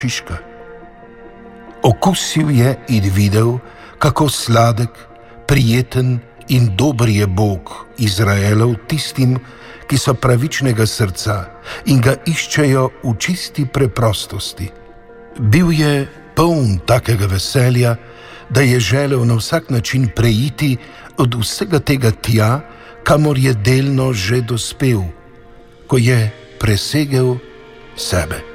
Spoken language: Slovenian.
Šiška. Okusil je in videl, kako sladek, prijeten in dober je Bog Izraelov tistim, ki so pravičnega srca in ga iščejo v čisti preprostosti. Bil je poln takega veselja, da je želel na vsak način preiti od vsega tega tja, kamor je delno že dospel, ko je presegel sebe.